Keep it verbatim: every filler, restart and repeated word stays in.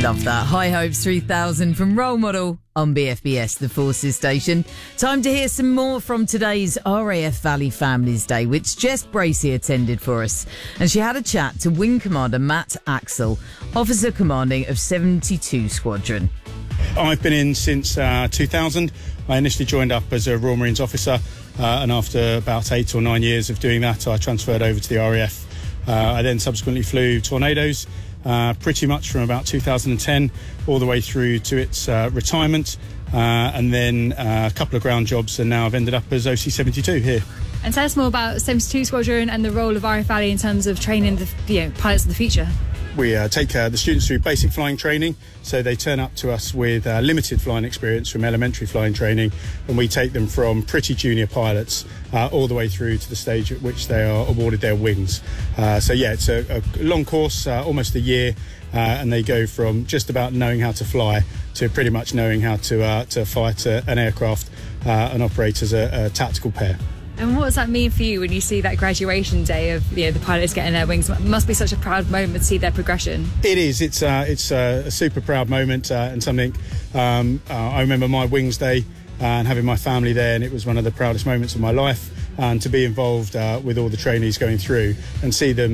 Love that. High Hopes three thousand from Role Model on B F B S, the Forces station. Time to hear some more from today's R A F Valley Families Day, which Jess Bracey attended for us. And she had a chat to Wing Commander Matt Axel, Officer Commanding of seventy-two Squadron. I've been in since uh, two thousand. I initially joined up as a Royal Marines officer, uh, and after about eight or nine years of doing that, I transferred over to the R A F. Uh, I then subsequently flew Tornadoes, uh, pretty much from about two thousand ten all the way through to its uh, retirement, uh, and then uh, a couple of ground jobs, and now I've ended up as O C seventy-two here. And tell us more about seventy-two Squadron and the role of R A F Valley in terms of training the you know, pilots of the future. We uh, take uh, the students through basic flying training, so they turn up to us with uh, limited flying experience from elementary flying training, and we take them from pretty junior pilots uh, all the way through to the stage at which they are awarded their wings. Uh, so yeah, it's a, a long course, uh, almost a year, uh, and they go from just about knowing how to fly to pretty much knowing how to uh, to fight a, an aircraft uh, and operate as a, a tactical pair. And what does that mean for you when you see that graduation day of you know, the pilots getting their wings? It must be such a proud moment to see their progression. It is. It's uh, it's uh, a super proud moment, uh, and something um, uh, I remember my wings day uh, and having my family there, and it was one of the proudest moments of my life. And to be involved uh, with all the trainees going through and see them